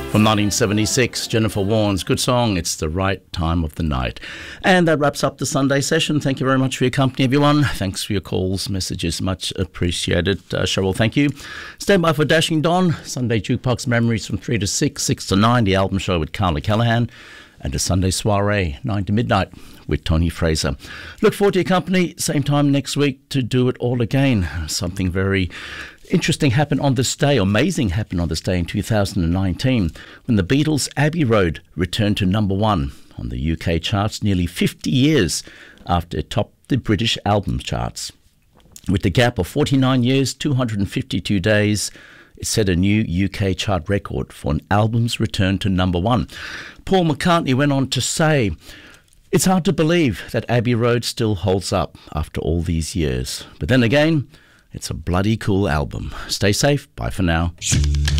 From 1976, Jennifer Warnes, good song, It's the Right Time of the Night. And that wraps up the Sunday session. Thank you very much for your company, everyone. Thanks for your calls, messages, much appreciated. Cheryl, thank you. Stand by for Dashing Don, Sunday Jukebox Memories from 3 to 6, 6 to 9, the album show with Carla Callahan, and a Sunday soiree, 9 to midnight, with Tony Fraser. Look forward to your company, same time next week to do it all again. Something very interesting happened on this day, amazing happened on this day in 2019, when the Beatles' Abbey Road returned to number one on the UK charts nearly 50 years after it topped the British album charts. With the gap of 49 years, 252 days, it set a new UK chart record for an album's return to number one. Paul McCartney went on to say, "It's hard to believe that Abbey Road still holds up after all these years. But then again, it's a bloody cool album. Stay safe. Bye for now."